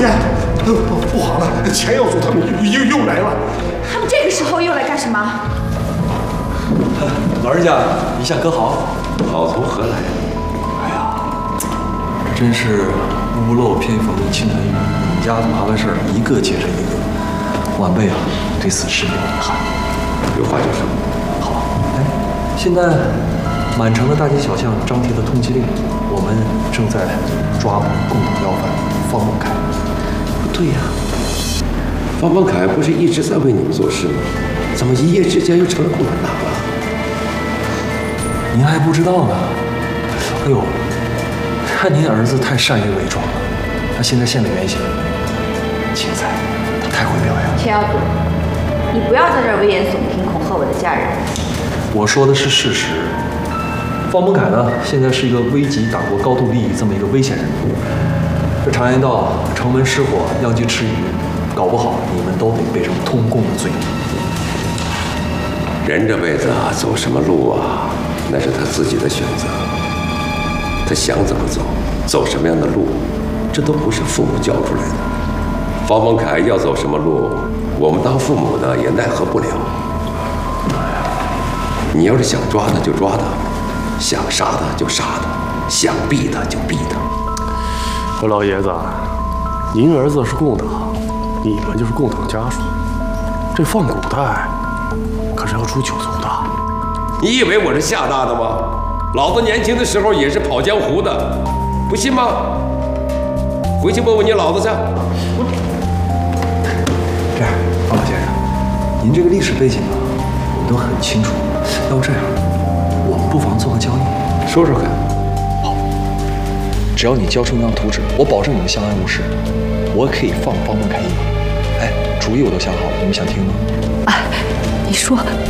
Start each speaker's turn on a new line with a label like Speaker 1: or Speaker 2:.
Speaker 1: 天，不好了，钱耀祖他们又来了。
Speaker 2: 他们这个时候又来干什么？
Speaker 3: 老人家一向可好？
Speaker 4: 好从何来？
Speaker 3: 哎呀，这真是屋漏偏逢金团玉，你们家的麻烦事儿一个接着一个，晚辈啊对此深表遗憾。
Speaker 4: 有话就说。
Speaker 3: 好，哎，现在满城的大街小巷张贴的通缉令，我们正在抓捕共同要犯方孟凯。
Speaker 4: 不对呀，方孟凯不是一直在为你们做事吗？怎么一夜之间又成了共产党了？
Speaker 3: 您还不知道呢？哎呦，看您儿子太善于伪装了，他现在现了原形。青菜，他太会表演了。
Speaker 2: 钱耀祖，你不要在这儿危言耸听，恐吓我的家人。
Speaker 3: 我说的是事实。方孟凯呢，现在是一个危及党国高度利益这么一个危险人物。这常言道，城门失火，殃及池鱼，搞不好你们都得背上通共的罪名。
Speaker 4: 人这辈子啊，走什么路啊，那是他自己的选择。他想怎么走，走什么样的路，这都不是父母教出来的。方孟凯要走什么路，我们当父母的也奈何不了。你要是想抓他就抓他，想杀他就杀他，想毙他就毙他。
Speaker 1: 我老爷子，您儿子是共党，你们就是共党家属，这放古代可是要出九族的。
Speaker 4: 你以为我是吓大的吗？老子年轻的时候也是跑江湖的，不信吗？回去问问你老子去。
Speaker 3: 这样，方老先生，您这个历史背景啊，我们都很清楚。要不这样，我们不妨做个交易，
Speaker 4: 说说看。
Speaker 3: 好，只要你交出那张图纸，我保证你们相安无事。我可以放方孟凯一马。哎，主意我都想好了，你们想听吗？
Speaker 2: 啊，你说。